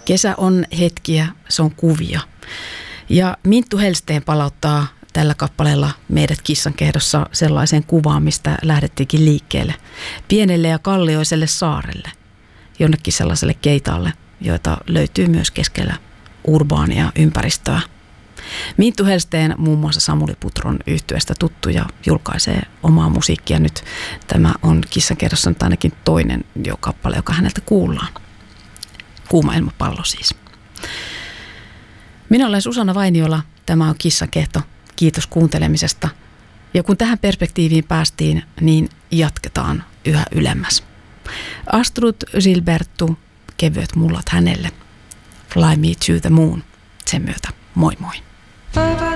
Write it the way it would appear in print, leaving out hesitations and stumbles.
Kesä on hetkiä, se on kuvia. Ja Minttu Hellsten palauttaa tällä kappaleella meidät Kissankehdossa sellaiseen kuvaan, mistä lähdettiinkin liikkeelle. Pienelle ja kallioiselle saarelle, jonnekin sellaiselle keitaalle, joita löytyy myös keskellä urbaania ympäristöä. Minttu Hellsten muun muassa Samuli Putron yhtyeestä tuttu ja julkaisee omaa musiikkia nyt. Tämä on Kissankehdossa nyt ainakin toinen kappale, joka häneltä kuullaan. Kuuma ilmapallo siis. Minä olen Susanna Vainiola. Tämä on Kissankehto. Kiitos kuuntelemisesta. Ja kun tähän perspektiiviin päästiin, niin jatketaan yhä ylemmäs. Astrud Gilbertu, kevyet mullat hänelle. Fly me to the moon. Sen myötä moi moi.